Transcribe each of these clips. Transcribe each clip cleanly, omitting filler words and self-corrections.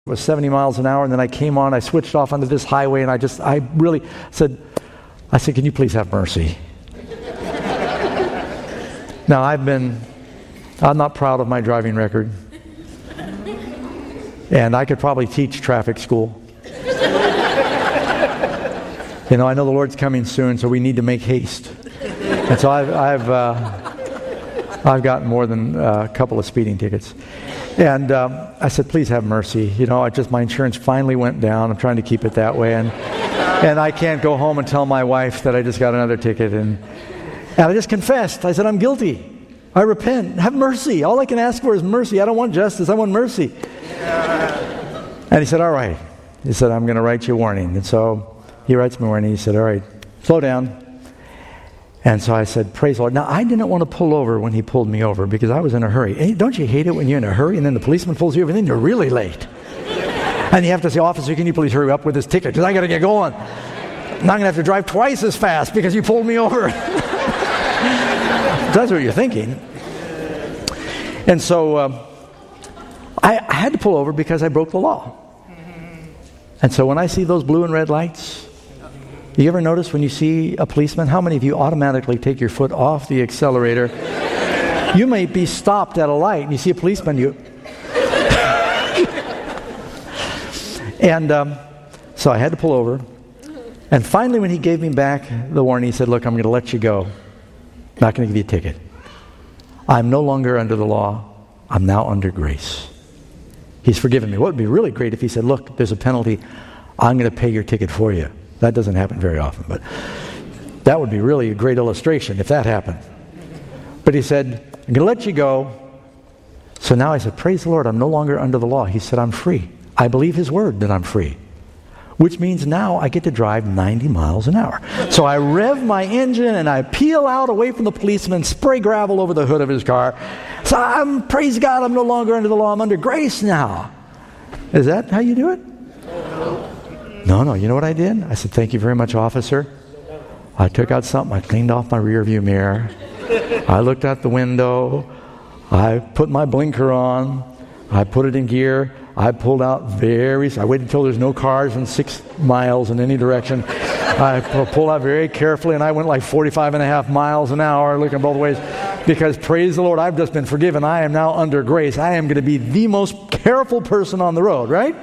was 70 miles an hour, and then I came on, I switched off onto this highway, and I really said, can you please have mercy? Now, I'm not proud of my driving record, and I could probably teach traffic school. I know the Lord's coming soon, so we need to make haste. And so I've gotten more than a couple of speeding tickets. And I said, please have mercy. My insurance finally went down. I'm trying to keep it that way. And I can't go home and tell my wife that I just got another ticket. And I just confessed. I said, I'm guilty. I repent. Have mercy. All I can ask for is mercy. I don't want justice. I want mercy. And he said, all right. He said, I'm going to write you a warning. And so he writes me a warning. He said, all right, slow down. And so I said, praise the Lord. Now, I didn't want to pull over when he pulled me over because I was in a hurry. Hey, don't you hate it when you're in a hurry and then the policeman pulls you over and then you're really late? And you have to say, officer, can you please hurry up with this ticket because I got to get going. Now I'm going to have to drive twice as fast because you pulled me over. That's what you're thinking. And so I had to pull over because I broke the law. And so when I see those blue and red lights, you ever notice when you see a policeman, how many of you automatically take your foot off the accelerator? You may be stopped at a light and you see a policeman, And so I had to pull over. And finally when he gave me back the warning, he said, look, I'm going to let you go. I'm not going to give you a ticket. I'm no longer under the law. I'm now under grace. He's forgiven me. What would be really great if he said, look, there's a penalty. I'm going to pay your ticket for you. That doesn't happen very often, but that would be really a great illustration if that happened. But he said, I'm going to let you go. So now I said, praise the Lord, I'm no longer under the law. He said, I'm free. I believe his word that I'm free, which means now I get to drive 90 miles an hour. So I rev my engine and I peel out away from the policeman, spray gravel over the hood of his car. So praise God, I'm no longer under the law. I'm under grace now. Is that how you do it? No. You know what I did? I said, thank you very much, officer. I took out something. I cleaned off my rear view mirror. I looked out the window. I put my blinker on. I put it in gear. I pulled out I waited until there's no cars in 6 miles in any direction. I pulled out very carefully, and I went like 45.5 miles an hour looking both ways because, praise the Lord, I've just been forgiven. I am now under grace. I am going to be the most careful person on the road, right?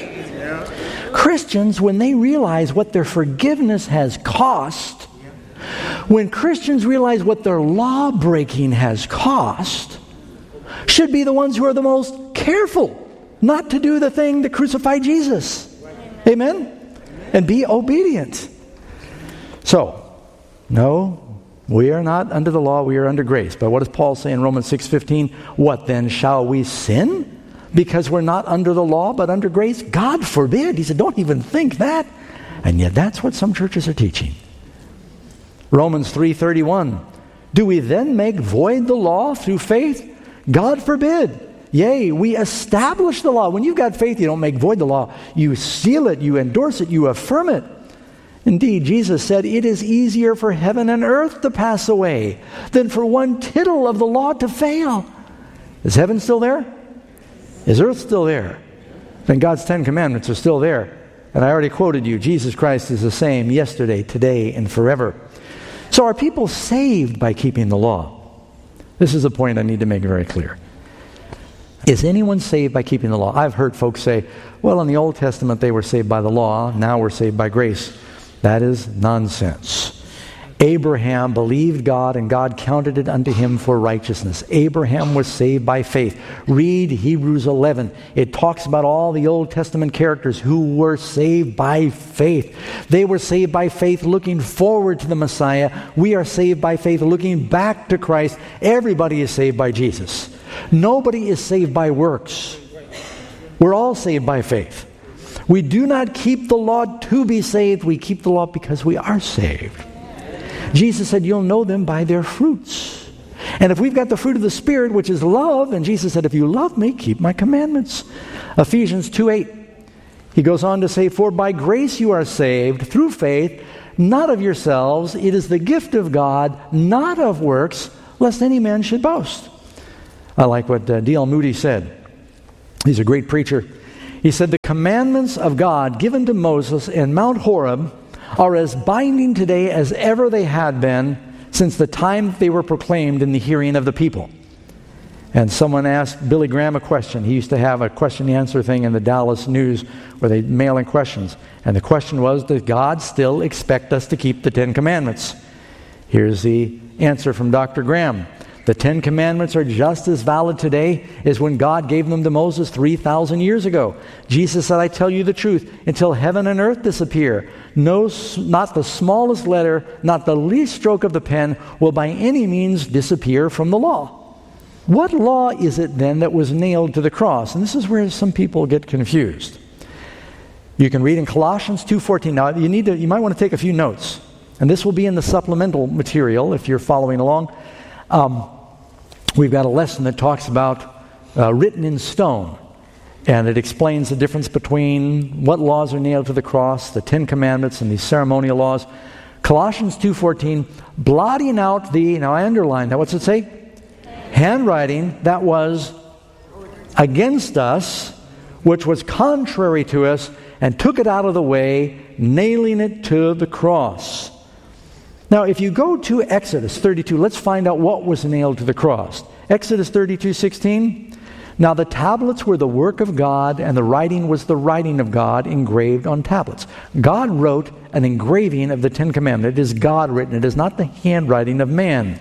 Christians, when they realize what their forgiveness has cost, when Christians realize what their law breaking has cost, should be the ones who are the most careful not to do the thing that crucified Jesus. Amen? And be obedient. So, no, we are not under the law, we are under grace. But what does Paul say in Romans 6:15? What then, shall we sin? Because we're not under the law, but under grace? God forbid. He said, don't even think that. And yet that's what some churches are teaching. Romans 3:31. Do we then make void the law through faith? God forbid. Yea, we establish the law. When you've got faith, you don't make void the law. You seal it, you endorse it, you affirm it. Indeed, Jesus said, it is easier for heaven and earth to pass away than for one tittle of the law to fail. Is heaven still there? Is earth still there? Then God's 10 commandments are still there. And I already quoted you, Jesus Christ is the same yesterday, today, and forever. So are people saved by keeping the law? This is a point I need to make very clear. Is anyone saved by keeping the law? I've heard folks say, well, in the Old Testament they were saved by the law, now we're saved by grace. That is nonsense. Abraham believed God and God counted it unto him for righteousness. Abraham was saved by faith. Read Hebrews 11. It talks about all the Old Testament characters who were saved by faith. They were saved by faith looking forward to the Messiah. We are saved by faith looking back to Christ. Everybody is saved by Jesus. Nobody is saved by works. We're all saved by faith. We do not keep the law to be saved. We keep the law because we are saved. Jesus said, you'll know them by their fruits. And if we've got the fruit of the Spirit, which is love, and Jesus said, if you love me, keep my commandments. Ephesians 2:8. He goes on to say, for by grace you are saved through faith, not of yourselves. It is the gift of God, not of works, lest any man should boast. I like what D.L. Moody said. He's a great preacher. He said, the commandments of God given to Moses in Mount Horeb are as binding today as ever they had been since the time they were proclaimed in the hearing of the people. And someone asked Billy Graham a question. He used to have a question-and-answer thing in the Dallas News where they mail in questions. And the question was, does God still expect us to keep the Ten Commandments? Here's the answer from Dr. Graham. The Ten Commandments are just as valid today as when God gave them to Moses 3,000 years ago. Jesus said, I tell you the truth, until heaven and earth disappear, not the smallest letter, not the least stroke of the pen will by any means disappear from the law. What law is it then that was nailed to the cross? And this is where some people get confused. You can read in Colossians 2:14. Now, you might want to take a few notes. And this will be in the supplemental material if you're following along. We've got a lesson that talks about written in stone. And it explains the difference between what laws are nailed to the cross, the Ten Commandments, and the ceremonial laws. Colossians 2:14, blotting out now I underline that. What's it say? Handwriting that was against us, which was contrary to us, and took it out of the way, nailing it to the cross. Now, if you go to Exodus 32, let's find out what was nailed to the cross. Exodus 32:16. Now the tablets were the work of God, and the writing was the writing of God engraved on tablets. God wrote an engraving of the Ten Commandments. It is God written. It is not the handwriting of man.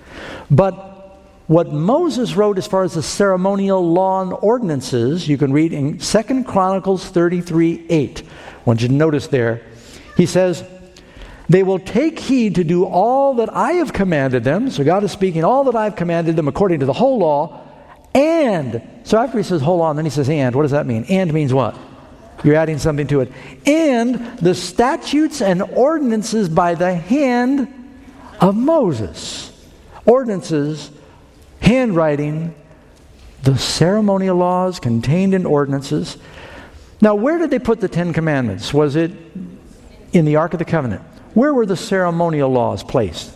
But what Moses wrote as far as the ceremonial law and ordinances, you can read in 2 Chronicles 33:8. I want you to notice there. He says, they will take heed to do all that I have commanded them. So God is speaking, all that I have commanded them according to the whole law. And, so after he says whole law, and then he says and. What does that mean? And means what? You're adding something to it. And the statutes and ordinances by the hand of Moses. Ordinances, handwriting, the ceremonial laws contained in ordinances. Now, where did they put the Ten Commandments? Was it in the Ark of the Covenant? Where were the ceremonial laws placed?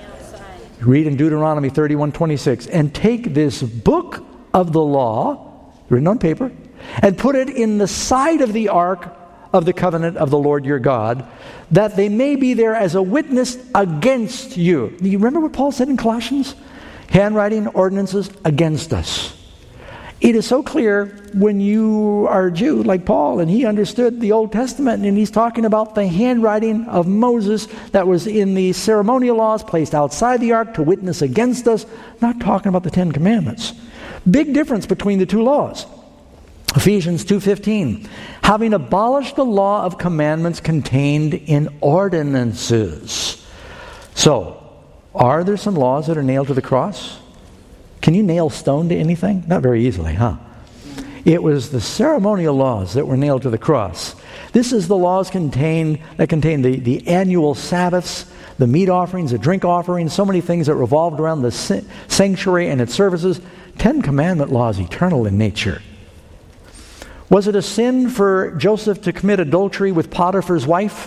Read in Deuteronomy 31:26. And take this book of the law, written on paper, and put it in the side of the Ark of the covenant of the Lord your God, that they may be there as a witness against you. Do you remember what Paul said in Colossians? Handwriting ordinances against us. It is so clear when you are a Jew like Paul, and he understood the Old Testament, and he's talking about the handwriting of Moses that was in the ceremonial laws placed outside the ark to witness against us, not talking about the Ten Commandments. Big difference between the two laws. Ephesians 2:15, having abolished the law of commandments contained in ordinances. So, are there some laws that are nailed to the cross? Can you nail stone to anything? Not very easily, huh? It was the ceremonial laws that were nailed to the cross. This is the laws that contain the annual Sabbaths, the meat offerings, the drink offerings, so many things that revolved around the sanctuary and its services. Ten Commandment laws, eternal in nature. Was it a sin for Joseph to commit adultery with Potiphar's wife?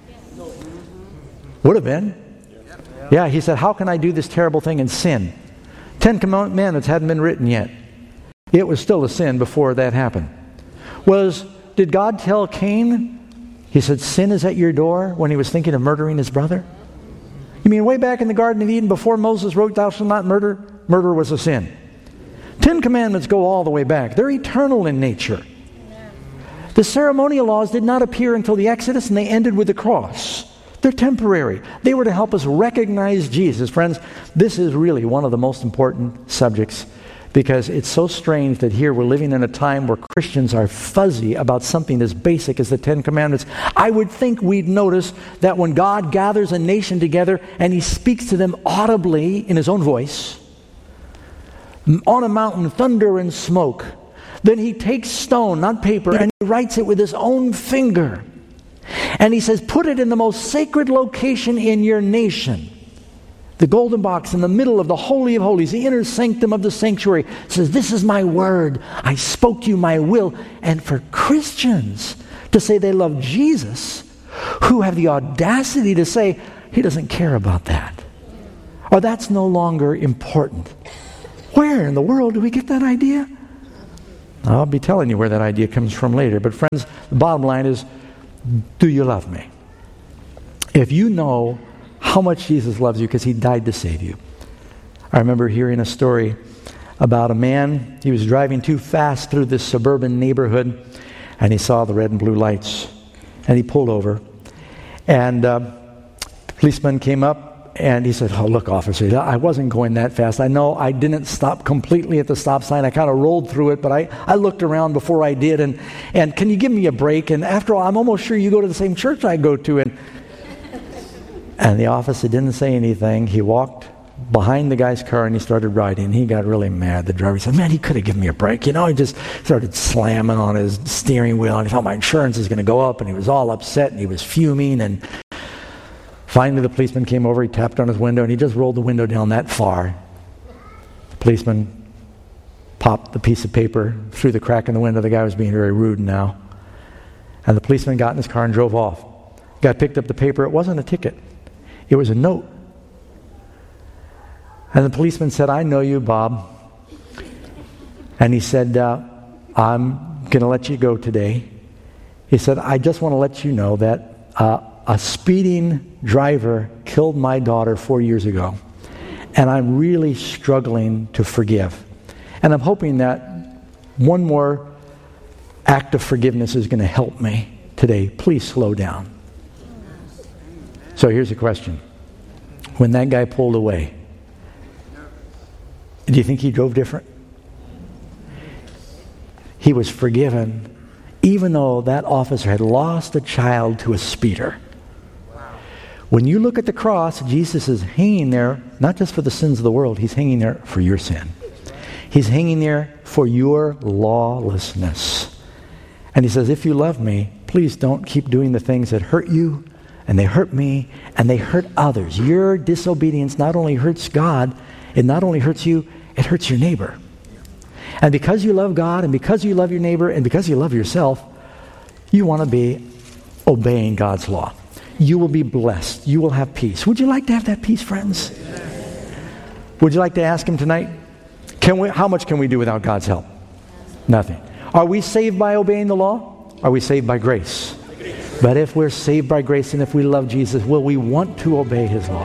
Would have been. Yeah, he said, how can I do this terrible thing and sin? Ten Commandments hadn't been written yet. It was still a sin before that happened. Did God tell Cain, he said, sin is at your door, when he was thinking of murdering his brother? You mean way back in the Garden of Eden before Moses wrote, thou shalt not murder? Murder was a sin. Ten Commandments go all the way back. They're eternal in nature. The ceremonial laws did not appear until the Exodus, and they ended with the cross. They're temporary. They were to help us recognize Jesus. Friends, this is really one of the most important subjects, because it's so strange that here we're living in a time where Christians are fuzzy about something as basic as the Ten Commandments. I would think we'd notice that when God gathers a nation together and he speaks to them audibly in his own voice, on a mountain, thunder and smoke, then he takes stone, not paper, and he writes it with his own finger. And he says, put it in the most sacred location in your nation. The golden box in the middle of the Holy of Holies, the inner sanctum of the sanctuary, says, this is my word. I spoke to you my will. And for Christians to say they love Jesus, who have the audacity to say, he doesn't care about that, or that's no longer important. Where in the world do we get that idea? I'll be telling you where that idea comes from later. But friends, the bottom line is, do you love me? If you know how much Jesus loves you because he died to save you. I remember hearing a story about a man. He was driving too fast through this suburban neighborhood, and he saw the red and blue lights, and he pulled over. And the policeman came up, and he said, "Oh, look, officer, I wasn't going that fast. I know I didn't stop completely at the stop sign. I kind of rolled through it, but I looked around before I did. And can you give me a break? And after all, I'm almost sure you go to the same church I go to." And the officer didn't say anything. He walked behind the guy's car, and he started riding. He got really mad. The driver said, "Man, he could have given me a break." He just started slamming on his steering wheel, and he thought my insurance is going to go up, and he was all upset, and he was fuming. And finally, the policeman came over. He tapped on his window, and he just rolled the window down that far. The policeman popped the piece of paper through the crack in the window. The guy was being very rude now. And the policeman got in his car and drove off. The guy picked up the paper. It wasn't a ticket. It was a note. And the policeman said, "I know you, Bob." And he said, "I'm going to let you go today." He said, "I just want to let you know that a speeding driver killed my daughter 4 years ago. And I'm really struggling to forgive. And I'm hoping that one more act of forgiveness is going to help me today. Please slow down." So here's the question. When that guy pulled away, do you think he drove different? He was forgiven, even though that officer had lost a child to a speeder. When you look at the cross, Jesus is hanging there, not just for the sins of the world, he's hanging there for your sin. He's hanging there for your lawlessness. And he says, if you love me, please don't keep doing the things that hurt you, and they hurt me, and they hurt others. Your disobedience not only hurts God, it not only hurts you, it hurts your neighbor. And because you love God, and because you love your neighbor, and because you love yourself, you want to be obeying God's law. You will be blessed. You will have peace. Would you like to have that peace, friends? Would you like to ask Him tonight? How much can we do without God's help? Nothing. Are we saved by obeying the law? Are we saved by grace? But if we're saved by grace and if we love Jesus, will we want to obey His law?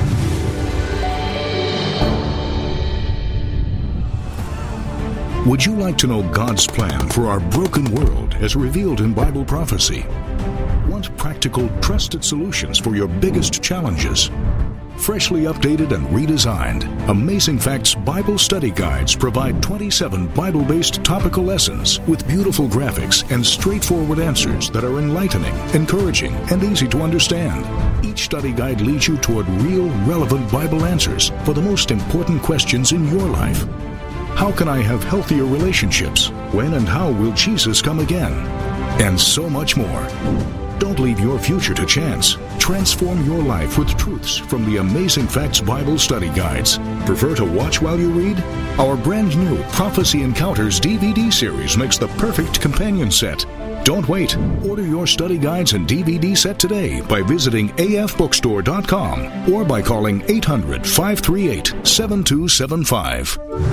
Would you like to know God's plan for our broken world as revealed in Bible prophecy? Want practical, trusted solutions for your biggest challenges? Freshly updated and redesigned, Amazing Facts Bible Study Guides provide 27 Bible-based topical lessons with beautiful graphics and straightforward answers that are enlightening, encouraging, and easy to understand. Each study guide leads you toward real, relevant Bible answers for the most important questions in your life. How can I have healthier relationships? When and how will Jesus come again? And so much more. Don't leave your future to chance. Transform your life with truths from the Amazing Facts Bible Study Guides. Prefer to watch while you read? Our brand new Prophecy Encounters DVD series makes the perfect companion set. Don't wait. Order your study guides and DVD set today by visiting afbookstore.com or by calling 800-538-7275.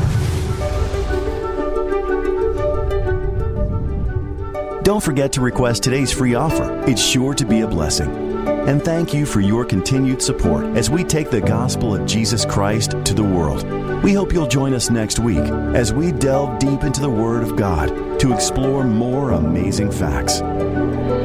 Don't forget to request today's free offer. It's sure to be a blessing. And thank you for your continued support as we take the gospel of Jesus Christ to the world. We hope you'll join us next week as we delve deep into the Word of God to explore more amazing facts.